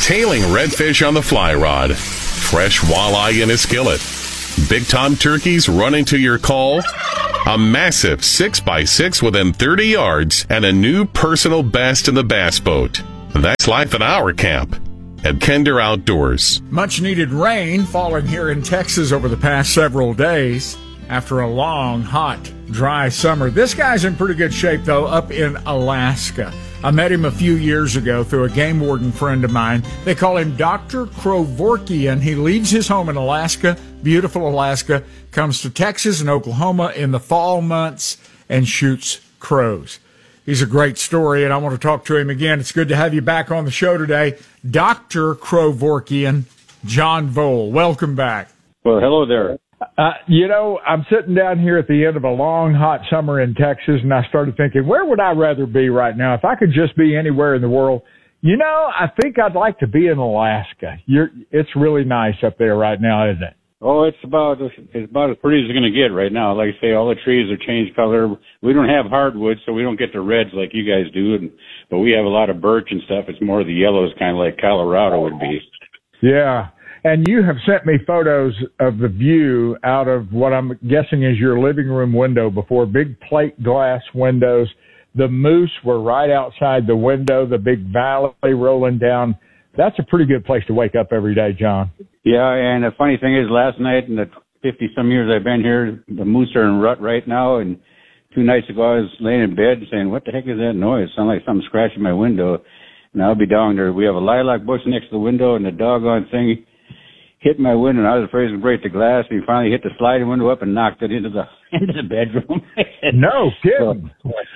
tailing redfish on the fly rod, fresh walleye in a skillet, big tom turkeys running to your call, a massive 6x6 within 30 yards, and a new personal best in the bass boat. That's life at our camp at Kinder Outdoors. Much needed rain falling here in Texas over the past several days after a long, hot, dry summer. This guy's in pretty good shape, though, up in Alaska. I met him a few years ago through a game warden friend of mine. They call him Dr. Krovorkian. He leaves his home in Alaska, beautiful Alaska, comes to Texas and Oklahoma in the fall months and shoots crows. He's a great story, and I want to talk to him again. It's good to have you back on the show today. Dr. Krovorkian, John Vole. Welcome back. Well, hello there. I'm sitting down here at the end of a long, hot summer in Texas, and I started thinking, where would I rather be right now? If I could just be anywhere in the world, I think I'd like to be in Alaska. It's really nice up there right now, isn't it? Oh, it's about as pretty as it's going to get right now. Like I say, all the trees are changed color. We don't have hardwood, so we don't get the reds like you guys do, but we have a lot of birch and stuff. It's more the yellows, kind of like Colorado would be. Yeah. And you have sent me photos of the view out of what I'm guessing is your living room window before, big plate glass windows. The moose were right outside the window, the big valley rolling down. That's a pretty good place to wake up every day, John. Yeah, and the funny thing is last night in the 50-some years I've been here, the moose are in rut right now, and 2 nights ago I was laying in bed saying, what the heck is that noise? It sounded like something scratching my window. And I'll be down there. We have a lilac bush next to the window, and the doggone thing hit my window, and I was afraid it would break the glass, and he finally hit the sliding window up and knocked it into the bedroom. No kidding.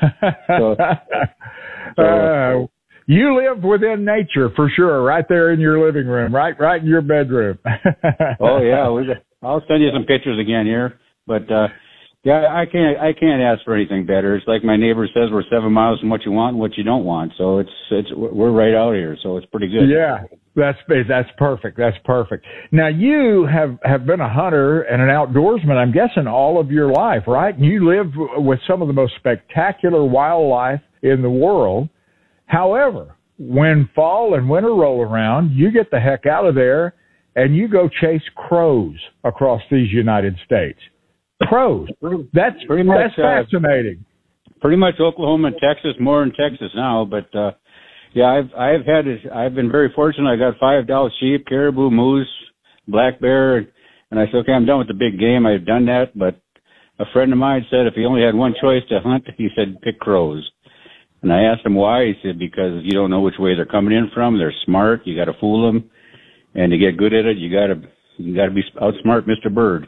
You live within nature for sure, right there in your living room, right in your bedroom. Oh yeah, I'll send you some pictures again here. But yeah, I can't ask for anything better. It's like my neighbor says, we're 7 miles from what you want and what you don't want. So we're right out here, so it's pretty good. Yeah, that's perfect. That's perfect. Now you have been a hunter and an outdoorsman, I'm guessing, all of your life, right? And you live with some of the most spectacular wildlife in the world. However, when fall and winter roll around, you get the heck out of there and you go chase crows across these United States. Crows. That's fascinating. Pretty much Oklahoma and Texas, more in Texas now, but yeah, I've been very fortunate. I got 5 Dall sheep, caribou, moose, black bear, and I said, okay, I'm done with the big game. I've done that, but a friend of mine said if he only had one choice to hunt, he said pick crows. And I asked him why. He said, because you don't know which way they're coming in from. They're smart. You got to fool them. And to get good at it, you got to be outsmart Mr. Bird.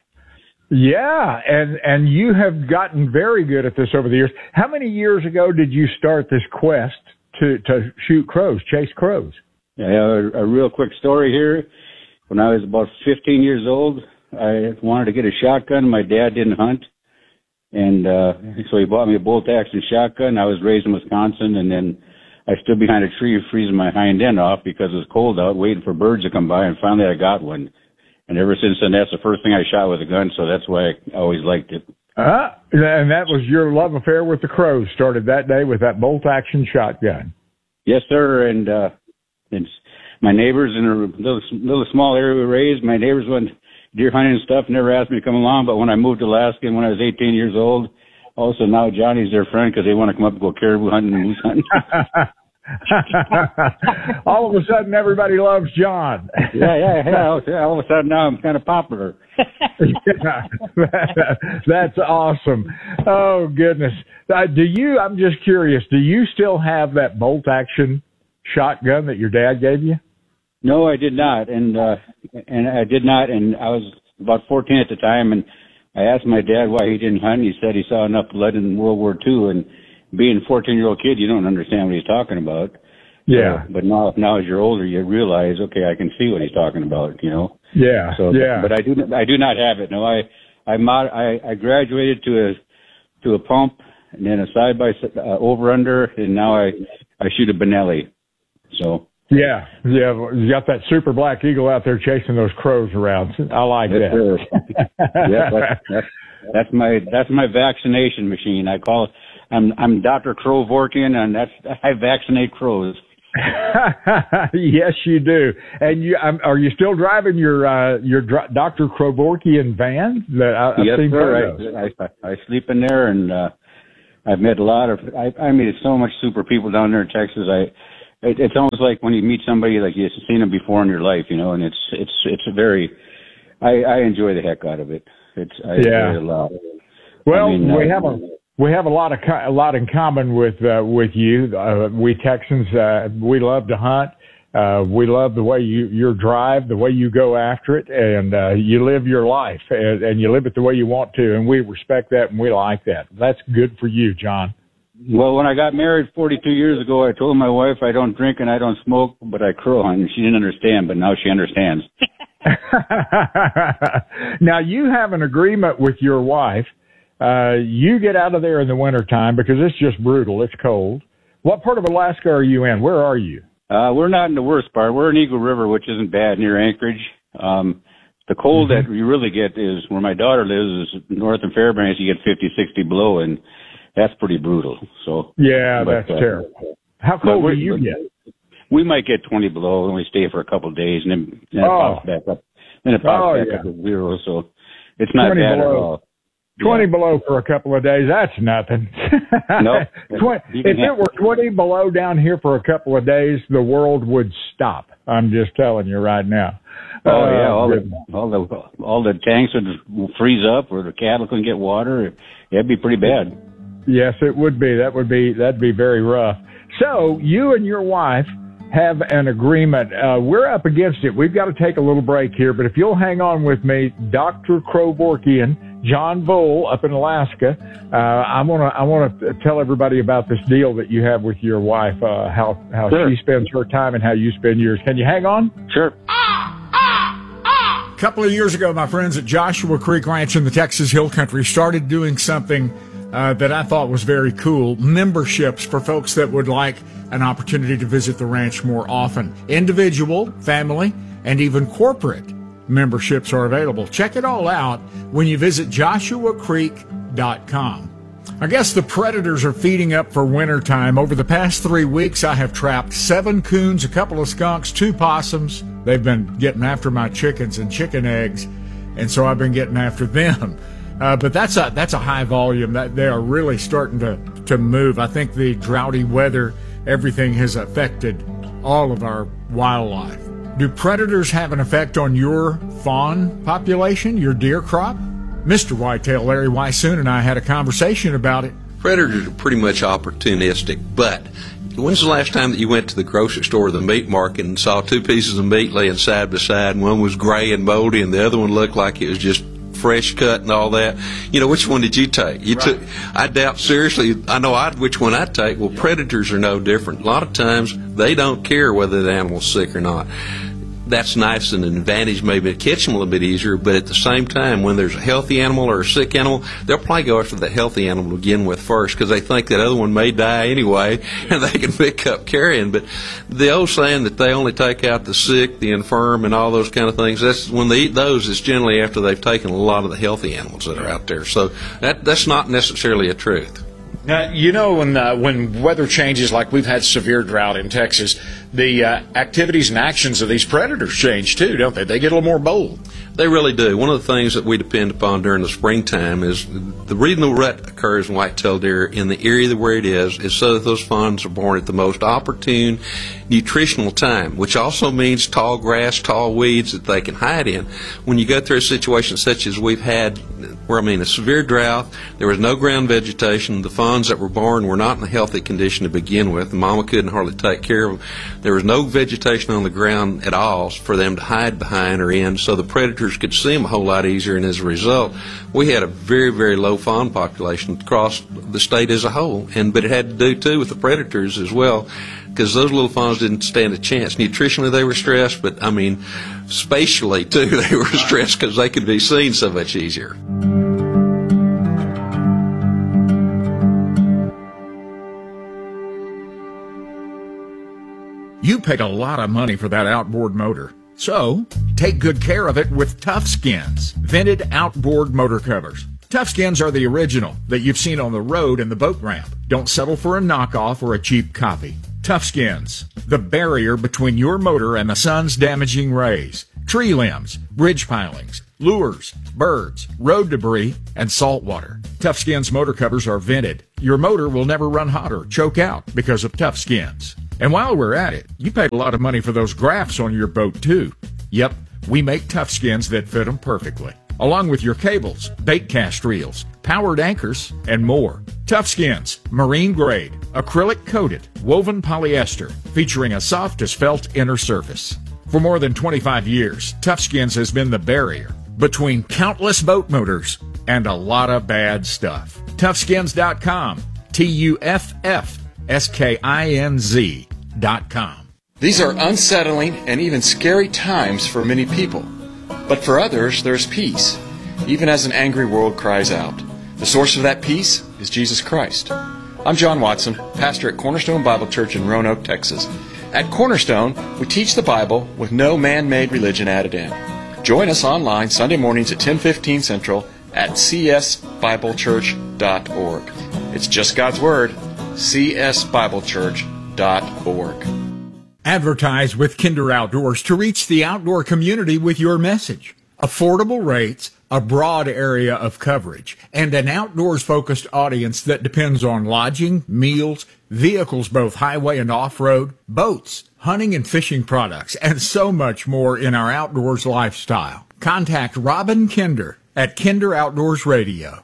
Yeah. And you have gotten very good at this over the years. How many years ago did you start this quest to shoot crows, chase crows? Yeah, a real quick story here. When I was about 15 years old, I wanted to get a shotgun. My dad didn't hunt. And so he bought me a bolt-action shotgun. I was raised in Wisconsin, and then I stood behind a tree freezing my hind end off because it was cold out, waiting for birds to come by, and finally I got one. And ever since then, that's the first thing I shot with a gun, so that's why I always liked it. And that was your love affair with the crows, started that day with that bolt-action shotgun. Yes, sir, and my neighbors in a little small area we raised, my neighbors went deer hunting and stuff, never asked me to come along, but when I moved to Alaska and when I was 18 years old, also now Johnny's their friend because they want to come up and go caribou hunting and moose hunting. All of a sudden, everybody loves John. Yeah. All of a sudden, now I'm kind of popular. That's awesome. Oh, goodness. I'm just curious, do you still have that bolt-action shotgun that your dad gave you? No, I did not, and I did not, and I was about 14 at the time, and I asked my dad why he didn't hunt. He said he saw enough blood in World War II, and being a 14-year-old kid, you don't understand what he's talking about. Yeah. But now as you're older, you realize, okay, I can see what he's talking about, you know. Yeah. So, yeah. But I do not have it. No, I graduated to a pump, and then a side by over under, and now I shoot a Benelli. So. Yeah, you got that super black eagle out there chasing those crows around. I like that. Yeah, that's my vaccination machine. I call it. I'm Dr. Krovorkian, and I vaccinate crows. Yes, you do. And are you still driving your Dr. Krovorkian van? Yes, sir. I sleep in there, and I've met a lot of. I meet so much super people down there in Texas. It's almost like when you meet somebody like you've seen them before in your life, and it's a very. I enjoy the heck out of it. I enjoy it a lot. Well, we have a lot in common with you. We Texans, we love to hunt. We love the way you drive, the way you go after it, and you live your life, and you live it the way you want to, and we respect that and we like that. That's good for you, John. Well, when I got married 42 years ago, I told my wife I don't drink and I don't smoke, but I crow hunt, and she didn't understand, but now she understands. Now, you have an agreement with your wife. You get out of there in the wintertime because it's just brutal. It's cold. What part of Alaska are you in? Where are you? We're not in the worst part. We're in Eagle River, which isn't bad, near Anchorage. The cold that you really get is where my daughter lives, is north of Fairbanks. You get 50, 60 below, and that's pretty brutal. So yeah, that's terrible. How cold do you get? We might get 20 below, and we stay for a couple of days, and then it pops back up. Then it pops back up to 0, so it's not bad at all. 20 below for a couple of days, that's nothing. No. If it were 20 below down here for a couple of days, the world would stop. I'm just telling you right now. Oh, yeah, all the tanks would freeze up, or the cattle couldn't get water. It'd be pretty bad. Yes, it would be. That'd be very rough. So you and your wife have an agreement. We're up against it. We've got to take a little break here, but if you'll hang on with me, Dr. Krovorkian, John Bull up in Alaska, I want to tell everybody about this deal that you have with your wife, how Sure. she spends her time and how you spend yours. Can you hang on? Sure. A couple of years ago, my friends at Joshua Creek Ranch in the Texas Hill Country started doing something that I thought was very cool, memberships for folks that would like an opportunity to visit the ranch more often. Individual, family, and even corporate memberships are available. Check it all out when you visit joshuacreek.com. I guess the predators are feeding up for wintertime. Over the past 3 weeks, I have trapped 7 coons, a couple of skunks, 2 possums. They've been getting after my chickens and chicken eggs, and so I've been getting after them. But that's a high volume. That they are really starting to move. I think the droughty weather, everything has affected all of our wildlife. Do predators have an effect on your fawn population, your deer crop? Mr. Whitetail Larry Weissoon and I had a conversation about it. Predators are pretty much opportunistic, but when's the last time that you went to the grocery store or the meat market and saw 2 pieces of meat laying side by side, and one was gray and moldy and the other one looked like it was just fresh cut and all that? Which one did you take? I doubt seriously. I know which one I'd take. Well, predators are no different. A lot of times they don't care whether the animal's sick or not. That's nice and an advantage maybe to catch them a little bit easier, but at the same time, when there's a healthy animal or a sick animal, they'll probably go after the healthy animal to begin with first because they think that other one may die anyway and they can pick up carrion. But the old saying that they only take out the sick, the infirm, and all those kind of things, that's when they eat those, it's generally after they've taken a lot of the healthy animals that are out there. So that's not necessarily a truth. Now, when weather changes, like we've had severe drought in Texas, the activities and actions of these predators change too, don't they? They get a little more bold. They really do. One of the things that we depend upon during the springtime is the reason the rut occurs in white-tailed deer in the area where it is so that those fawns are born at the most opportune nutritional time, which also means tall grass, tall weeds that they can hide in. When you go through a situation such as we've had, where a severe drought, there was no ground vegetation, the fawns that were born were not in a healthy condition to begin with, the mama couldn't hardly take care of them. There was no vegetation on the ground at all for them to hide behind or in, so the predators could see them a whole lot easier, and as a result, we had a very, very low fawn population across the state as a whole. But it had to do, too, with the predators as well, because those little fawns didn't stand a chance. Nutritionally, they were stressed, but, spatially, too, they were stressed because they could be seen so much easier. You paid a lot of money for that outboard motor. So, take good care of it with Tough Skins, vented outboard motor covers. Tough Skins are the original that you've seen on the road and the boat ramp. Don't settle for a knockoff or a cheap copy. Tough Skins, the barrier between your motor and the sun's damaging rays. Tree limbs, bridge pilings, lures, birds, road debris, and salt water. Tough Skins motor covers are vented. Your motor will never run hot or choke out because of Tough Skins. And while we're at it, you paid a lot of money for those graphs on your boat too. Yep, we make Tough Skins that fit them perfectly, along with your cables, bait cast reels, powered anchors, and more. Tough Skins, marine grade, acrylic coated, woven polyester, featuring a soft as felt inner surface. For more than 25 years, Tough Skins has been the barrier between countless boat motors and a lot of bad stuff. ToughSkins.com, TuffSkinz.com. These are unsettling and even scary times for many people. But for others, there's peace, even as an angry world cries out. The source of that peace is Jesus Christ. I'm John Watson, pastor at Cornerstone Bible Church in Roanoke, Texas. At Cornerstone, we teach the Bible with no man-made religion added in. Join us online Sunday mornings at 10:15 Central at csbiblechurch.org. It's just God's Word, csbiblechurch.org. Advertise with Kinder Outdoors to reach the outdoor community with your message. Affordable rates, a broad area of coverage, and an outdoors-focused audience that depends on lodging, meals, vehicles both highway and off-road, boats, hunting and fishing products, and so much more in our outdoors lifestyle. Contact Robin Kinder at Kinder Outdoors Radio,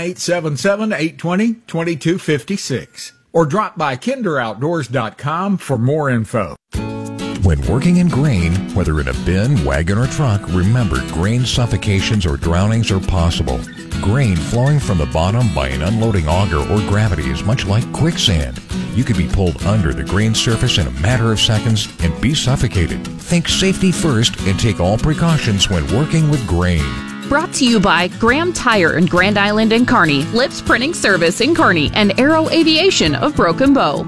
1-877-820-2256, or drop by kinderoutdoors.com for more info. When working in grain, whether in a bin, wagon, or truck, remember grain suffocations or drownings are possible. Grain flowing from the bottom by an unloading auger or gravity is much like quicksand. You could be pulled under the grain surface in a matter of seconds and be suffocated. Think safety first and take all precautions when working with grain. Brought to you by Graham Tire in Grand Island and Kearney, Lips Printing Service in Kearney, and Aero Aviation of Broken Bow.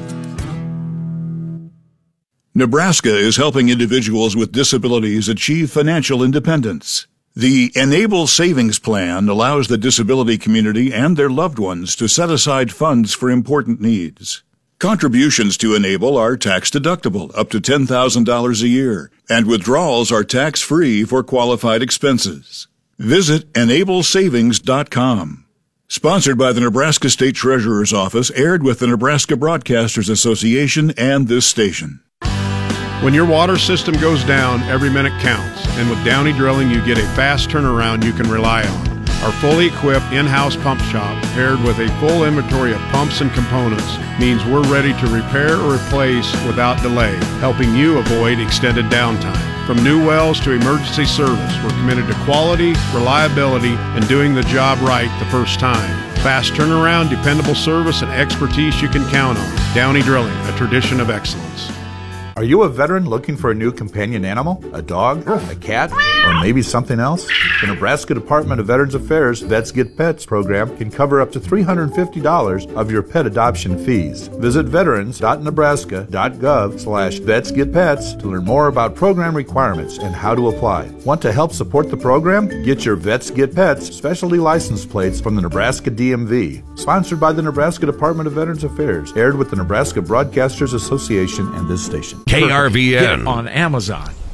Nebraska is helping individuals with disabilities achieve financial independence. The Enable Savings Plan allows the disability community and their loved ones to set aside funds for important needs. Contributions to Enable are tax-deductible up to $10,000 a year, and withdrawals are tax-free for qualified expenses. Visit EnableSavings.com. Sponsored by the Nebraska State Treasurer's Office, aired with the Nebraska Broadcasters Association and this station. When your water system goes down, every minute counts, and with Downey Drilling, you get a fast turnaround you can rely on. Our fully equipped in-house pump shop, paired with a full inventory of pumps and components, means we're ready to repair or replace without delay, helping you avoid extended downtime. From new wells to emergency service, we're committed to quality, reliability, and doing the job right the first time. Fast turnaround, dependable service, and expertise you can count on. Downey Drilling, a tradition of excellence. Are you a veteran looking for a new companion animal? A dog? A cat? Or maybe something else? The Nebraska Department of Veterans Affairs Vets Get Pets program can cover up to $350 of your pet adoption fees. Visit veterans.nebraska.gov/vetsgetpets to learn more about program requirements and how to apply. Want to help support the program? Get your Vets Get Pets specialty license plates from the Nebraska DMV. Sponsored by the Nebraska Department of Veterans Affairs. Aired with the Nebraska Broadcasters Association and this station. KRVN. Get on Amazon.